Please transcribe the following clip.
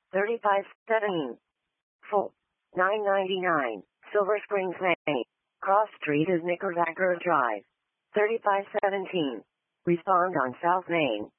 3517. Full. $9.99. Silver Springs, Maine. Cross Street is Knickerbocker Drive. 3517. Respond on South Main.